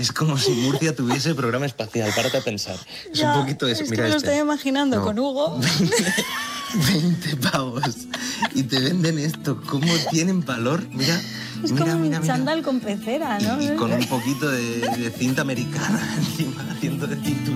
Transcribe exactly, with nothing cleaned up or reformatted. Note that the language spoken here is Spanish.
Es como si Murcia tuviese programa espacial, párate a pensar. Es Ya, un poquito eso. es Mira que me lo este. estoy imaginando No. con Hugo. veinte pavos. Y te venden esto. ¿Cómo tienen valor? Mira, Es mira, como mira, un mira. chándal con pecera, ¿no? Y, y con un poquito de, de cinta americana encima, haciendo de cinturón.